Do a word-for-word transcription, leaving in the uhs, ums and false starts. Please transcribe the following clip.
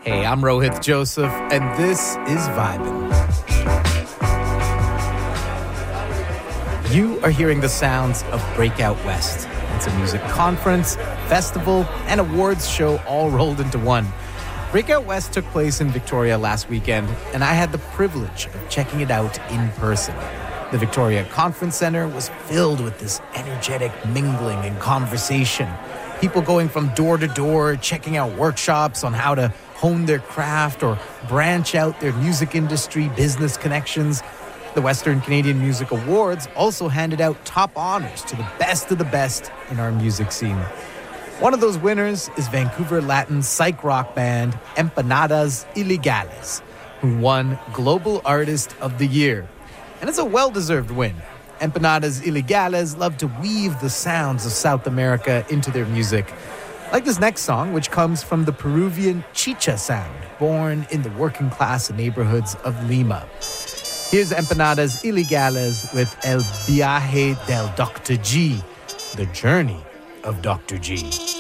Hey, I'm Rohit Joseph, and this is Vibin'. You are hearing the sounds of Breakout West. It's a music conference, festival, and awards show all rolled into one. Breakout West took place in Victoria last weekend, and I had the privilege of checking it out in person. The Victoria Conference Centre was filled with this energetic mingling and conversation. People going from door to door, checking out workshops on how to hone their craft or branch out their music industry business connections. The Western Canadian Music Awards also handed out top honors to the best of the best in our music scene. One of those winners is Vancouver Latin psych rock band Empanadas Ilegales, who won Global Artist of the Year. And it's a well-deserved win. Empanadas Ilegales love to weave the sounds of South America into their music. Like this next song, which comes from the Peruvian chicha sound, born in the working-class neighborhoods of Lima. Here's Empanadas Ilegales with El Viaje del Doctor G, the journey of Doctor G.